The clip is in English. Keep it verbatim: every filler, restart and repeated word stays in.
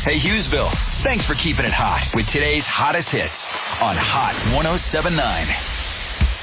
Hey, Hughesville, thanks for keeping it hot with today's hottest hits on Hot ten seventy-nine.